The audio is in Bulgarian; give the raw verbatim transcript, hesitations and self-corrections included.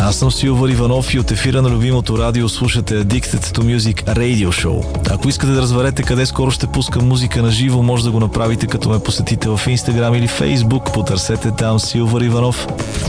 Аз съм Силвър Иванов и от ефира на любимото радио слушате Addicted to Music Radio Show. Ако искате да разберете къде скоро ще пускам музика на живо, може да го направите като ме посетите в Instagram или Facebook. Потърсете там Силвър Иванов.